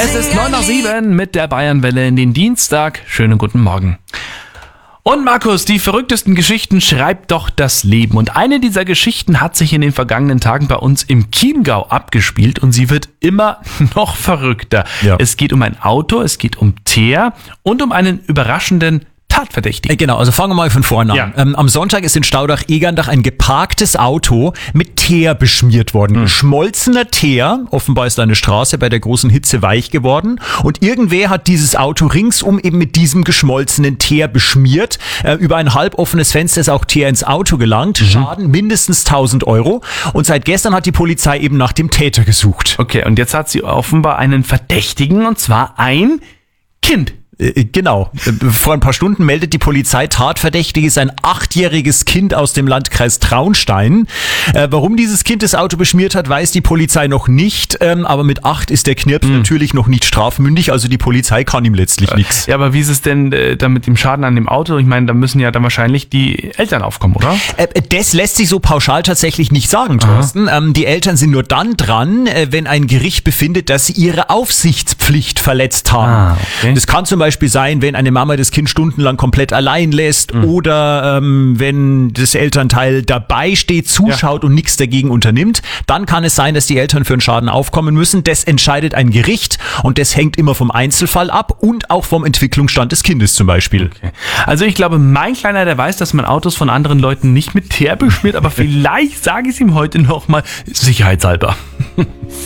Es ist 9:07 mit der Bayernwelle in den Dienstag. Schönen guten Morgen. Und Markus, die verrücktesten Geschichten schreibt doch das Leben. Und eine dieser Geschichten hat sich in den vergangenen Tagen bei uns im Chiemgau abgespielt und sie wird immer noch verrückter. Ja. Es geht um ein Auto, es geht um Teer und um einen überraschenden Tatverdächtigen. Genau, also fangen wir mal von vorne an. Ja. Am Sonntag ist in Staudach-Egerndach ein geparktes Auto mit Teer beschmiert worden. Geschmolzener Teer, offenbar ist eine Straße bei der großen Hitze weich geworden und irgendwer hat dieses Auto ringsum eben mit diesem geschmolzenen Teer beschmiert. Über ein halboffenes Fenster ist auch Teer ins Auto gelangt. Schaden mindestens 1.000 Euro. Und seit gestern hat die Polizei eben nach dem Täter gesucht. Okay, und jetzt hat sie offenbar einen Verdächtigen und zwar ein Kind. Genau. Vor ein paar Stunden meldet die Polizei, Tatverdächtig ist ein 8-jähriges Kind aus dem Landkreis Traunstein. Warum dieses Kind das Auto beschmiert hat, weiß die Polizei noch nicht. Aber mit 8 ist der Knirps natürlich noch nicht strafmündig. Also die Polizei kann ihm letztlich nichts. Ja, aber wie ist es denn da mit dem Schaden an dem Auto? Ich meine, da müssen ja dann wahrscheinlich die Eltern aufkommen, oder? Das lässt sich so pauschal tatsächlich nicht sagen, Thorsten. Die Eltern sind nur dann dran, wenn ein Gericht befindet, dass sie ihre Aufsichtspflicht verletzt haben. Okay. Das kann zum Beispiel sein, wenn eine Mama das Kind stundenlang komplett allein lässt oder wenn das Elternteil dabei steht, zuschaut und nichts dagegen unternimmt, dann kann es sein, dass die Eltern für einen Schaden aufkommen müssen. Das entscheidet ein Gericht und das hängt immer vom Einzelfall ab und auch vom Entwicklungsstand des Kindes zum Beispiel. Okay. Also ich glaube, mein Kleiner, der weiß, dass man Autos von anderen Leuten nicht mit Teer beschmiert, aber vielleicht sage ich es ihm heute nochmal sicherheitshalber.